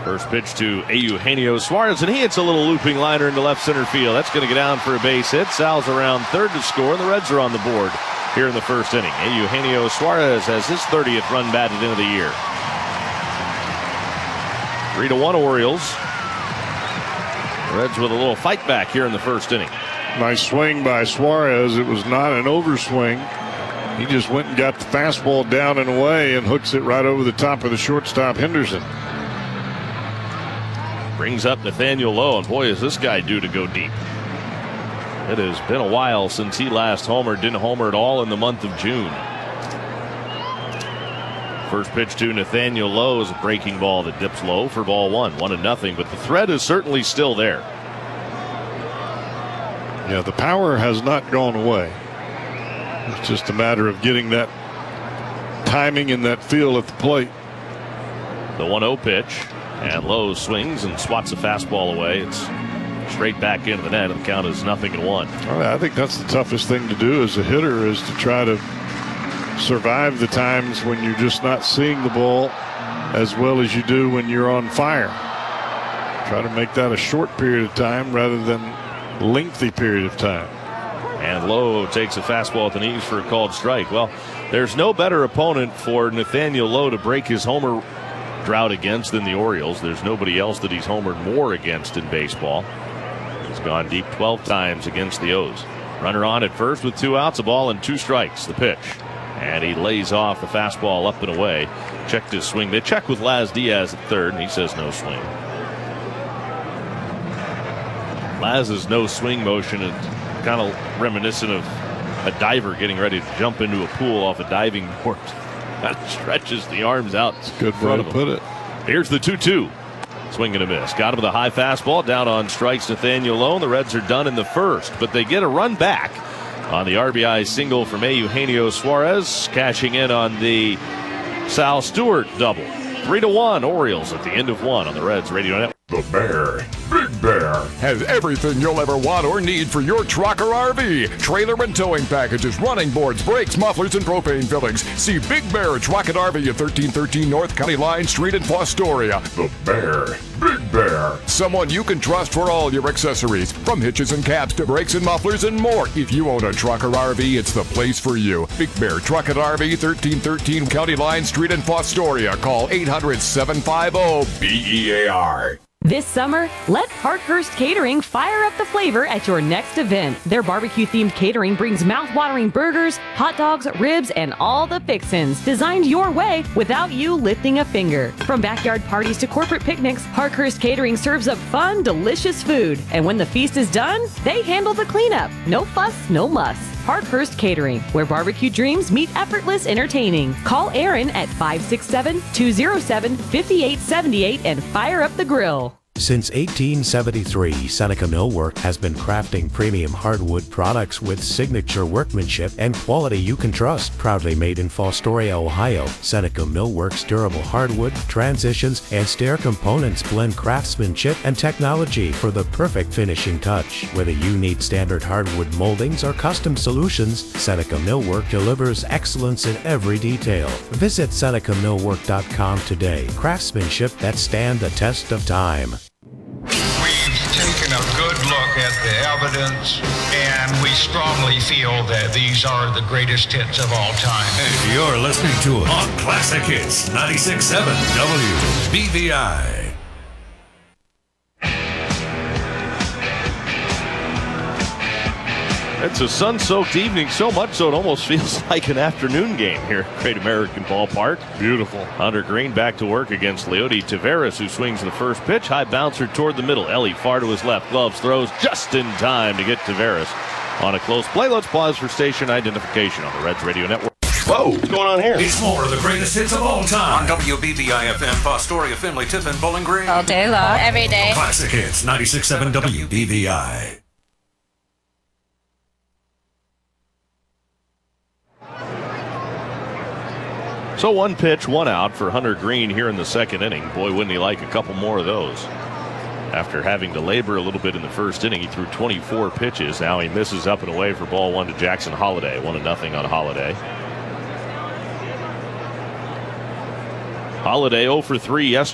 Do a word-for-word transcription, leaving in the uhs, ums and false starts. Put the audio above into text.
First pitch to Eugenio Suarez, and he hits a little looping liner into left center field. That's going to get down for a base hit. Sal's around third to score, and the Reds are on the board here in the first inning. Eugenio Suarez has his thirtieth run batted into the year. Three to one Orioles. Reds with a little fight back here in the first inning. Nice swing by Suarez. It was not an overswing. He just went and got the fastball down and away and hooks it right over the top of the shortstop Henderson. Brings up Nathaniel Lowe, and boy, is this guy due to go deep. It has been a while since he last homered. Didn't homer at all in the month of June. First pitch to Nathaniel Lowe is a breaking ball that dips low for ball one. One to nothing, but the threat is certainly still there. Yeah, the power has not gone away. It's just a matter of getting that timing and that feel at the plate. The one oh pitch. And Lowe swings and swats a fastball away. It's straight back into the net, and the count is nothing to one. I think that's the toughest thing to do as a hitter, is to try to survive the times when you're just not seeing the ball as well as you do when you're on fire. Try to make that a short period of time rather than lengthy period of time. And Lowe takes a fastball at the knees for a called strike. Well, there's no better opponent for Nathaniel Lowe to break his homer drought against than the Orioles. There's nobody else that he's homered more against in baseball. He's gone deep twelve times against the O's. Runner on at first with two outs, a ball and two strikes. The pitch. And he lays off the fastball up and away. Checked his swing. They check with Laz Diaz at third, and he says no swing. Laz's no swing motion is kind of reminiscent of a diver getting ready to jump into a pool off a diving board. Kind of stretches the arms out. It's a good way to put it. Here's the two two. Swing and a miss. Got him with a high fastball. Down on strikes, Nathaniel Lowe. The Reds are done in the first, but they get a run back on the R B I single from Eugenio Suarez, cashing in on the Sal Stewart double. Three to one Orioles at the end of one on the Reds Radio Network. The Bear, Big Bear, has everything you'll ever want or need for your truck or R V. Trailer and towing packages, running boards, brakes, mufflers, and propane fillings. See Big Bear Truck and R V at thirteen thirteen North County Line Street in Fostoria. The Bear, Big Bear. Someone you can trust for all your accessories, from hitches and caps to brakes and mufflers and more. If you own a truck or R V, it's the place for you. Big Bear Truck and R V, thirteen thirteen County Line Street in Fostoria. Call eight hundred, seven five zero, B E A R. This summer, let Parkhurst Catering fire up the flavor at your next event. Their barbecue-themed catering brings mouth-watering burgers, hot dogs, ribs, and all the fixins designed your way without you lifting a finger. From backyard parties to corporate picnics, Parkhurst Catering serves up fun, delicious food. And when the feast is done, they handle the cleanup. No fuss, no muss. Parkhurst Catering, where barbecue dreams meet effortless entertaining. Call Aaron at five six seven, two oh seven, five eight seven eight and fire up the grill. Since eighteen seventy-three, Seneca Millwork has been crafting premium hardwood products with signature workmanship and quality you can trust. Proudly made in Fostoria, Ohio, Seneca Millwork's durable hardwood, transitions, and stair components blend craftsmanship and technology for the perfect finishing touch. Whether you need standard hardwood moldings or custom solutions, Seneca Millwork delivers excellence in every detail. Visit Seneca Millwork dot com today. Craftsmanship that stand the test of time. Taken a good look at the evidence, and we strongly feel that these are the greatest hits of all time. And you're listening to it on Classic Hits ninety-six point seven W B V I. It's a sun-soaked evening, so much so it almost feels like an afternoon game here at Great American Ballpark. Beautiful. Hunter Green back to work against Leody Taveras, who swings the first pitch. High bouncer toward the middle. Ellie far to his left. Gloves throws just in time to get Taveras on a close play. Let's pause for station identification on the Reds Radio Network. Whoa, what's going on here? It's more of the greatest hits of all time. On W B V I F M, Fostoria, Findlay, Tiffin, Bowling Green. All day long, every day. Classic Hits ninety-six point seven W B V I. So one pitch, one out for Hunter Green here in the second inning. Boy, wouldn't he like a couple more of those. After having to labor a little bit in the first inning, he threw twenty-four pitches. Now he misses up and away for ball one to Jackson Holiday. One to nothing on Holiday. Holiday oh for three yesterday.